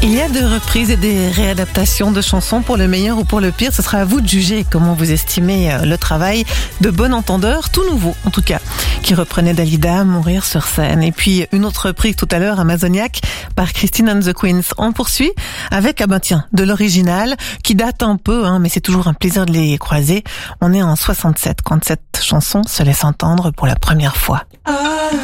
Il y a des reprises et des réadaptations de chansons pour le meilleur ou pour le pire. Ce sera à vous de juger comment vous estimez le travail de Bon Entendeur, tout nouveau en tout cas, qui reprenait Dalida, Mourir sur scène. Et puis une autre reprise tout à l'heure, Amazoniac, par Christine and the Queens. On poursuit avec, de l'original, qui date un peu, mais c'est toujours un plaisir de les croiser. On est en 67 quand cette chanson se laisse entendre pour la première fois.